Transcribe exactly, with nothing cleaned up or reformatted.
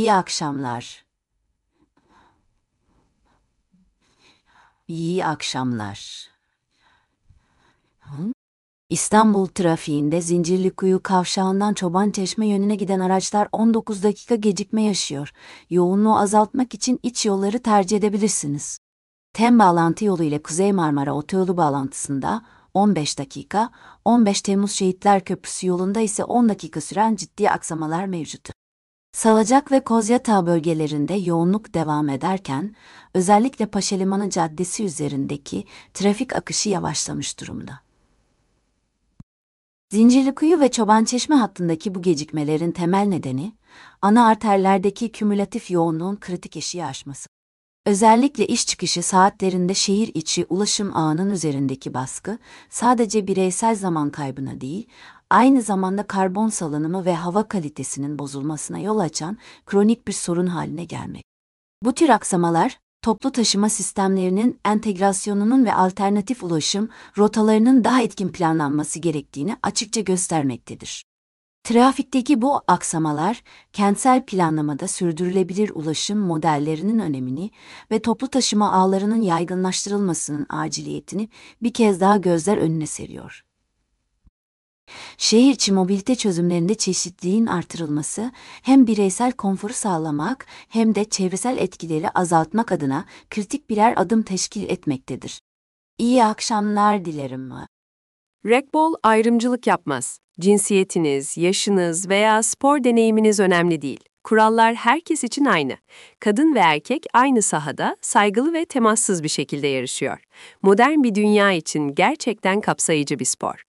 İyi akşamlar. İyi akşamlar. Hı? İstanbul trafiğinde Zincirlikuyu kavşağından Çobançeşme yönüne giden araçlar on dokuz dakika gecikme yaşıyor. Yoğunluğu azaltmak için iç yolları tercih edebilirsiniz. Tem bağlantı yolu ile Kuzey Marmara Otoyolu bağlantısında on beş dakika, on beş Temmuz Şehitler Köprüsü yolunda ise on dakika süren ciddi aksamalar mevcut. Salacak ve Kozyatağı bölgelerinde yoğunluk devam ederken, özellikle Paşalimanı Caddesi üzerindeki trafik akışı yavaşlamış durumda. Zincirlikuyu ve Çobançeşme hattındaki bu gecikmelerin temel nedeni, ana arterlerdeki kümülatif yoğunluğun kritik eşiği aşması. Özellikle iş çıkışı saatlerinde şehir içi ulaşım ağının üzerindeki baskı, sadece bireysel zaman kaybına değil, aynı zamanda karbon salınımı ve hava kalitesinin bozulmasına yol açan kronik bir sorun haline gelmek. Bu tür aksamalar, toplu taşıma sistemlerinin entegrasyonunun ve alternatif ulaşım rotalarının daha etkin planlanması gerektiğini açıkça göstermektedir. Trafikteki bu aksamalar, kentsel planlamada sürdürülebilir ulaşım modellerinin önemini ve toplu taşıma ağlarının yaygınlaştırılmasının aciliyetini bir kez daha gözler önüne seriyor. Şehir içi mobilite çözümlerinde çeşitliliğin artırılması, hem bireysel konforu sağlamak hem de çevresel etkileri azaltmak adına kritik birer adım teşkil etmektedir. İyi akşamlar dilerim. Rekbol ayrımcılık yapmaz. Cinsiyetiniz, yaşınız veya spor deneyiminiz önemli değil. Kurallar herkes için aynı. Kadın ve erkek aynı sahada saygılı ve temassız bir şekilde yarışıyor. Modern bir dünya için gerçekten kapsayıcı bir spor.